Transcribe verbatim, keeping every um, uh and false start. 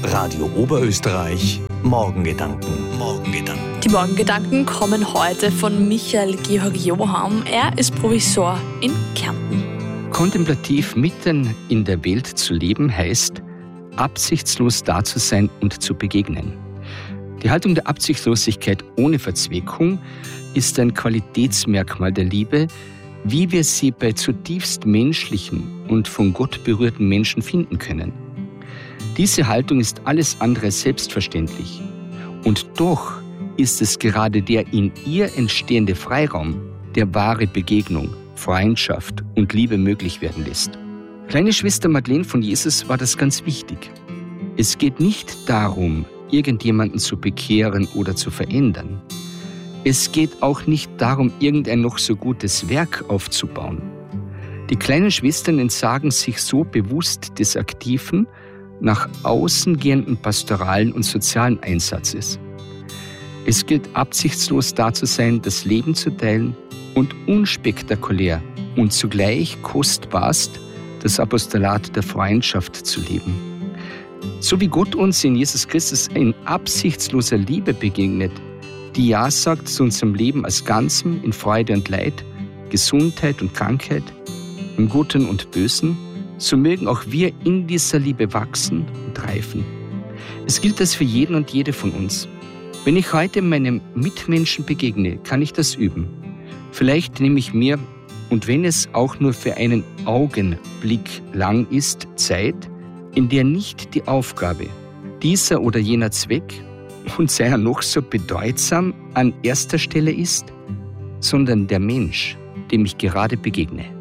Radio Oberösterreich, Morgengedanken. Morgengedanken. Die Morgengedanken kommen heute von Michael Georg Johann. Er ist Provisor in Kärnten. Kontemplativ mitten in der Welt zu leben heißt, absichtslos da zu sein und zu begegnen. Die Haltung der Absichtslosigkeit ohne Verzweckung ist ein Qualitätsmerkmal der Liebe, wie wir sie bei zutiefst menschlichen und von Gott berührten Menschen finden können. Diese Haltung ist alles andere als selbstverständlich. Und doch ist es gerade der in ihr entstehende Freiraum, der wahre Begegnung, Freundschaft und Liebe möglich werden lässt. Kleine Schwester Madeleine von Jesus war das ganz wichtig. Es geht nicht darum, irgendjemanden zu bekehren oder zu verändern. Es geht auch nicht darum, irgendein noch so gutes Werk aufzubauen. Die kleinen Schwestern entsagen sich so bewusst des aktiven, nach außen gehenden pastoralen und sozialen Einsatzes. Es gilt absichtslos da zu sein, das Leben zu teilen und unspektakulär und zugleich kostbarst das Apostolat der Freundschaft zu leben. So wie Gott uns in Jesus Christus in absichtsloser Liebe begegnet, die Ja sagt zu unserem Leben als Ganzem in Freude und Leid, Gesundheit und Krankheit, im Guten und Bösen, so mögen auch wir in dieser Liebe wachsen und reifen. Es gilt das für jeden und jede von uns. Wenn ich heute meinem Mitmenschen begegne, kann ich das üben. Vielleicht nehme ich mir, und wenn es auch nur für einen Augenblick lang ist, Zeit, in der nicht die Aufgabe, dieser oder jener Zweck, und sei er noch so bedeutsam, an erster Stelle ist, sondern der Mensch, dem ich gerade begegne.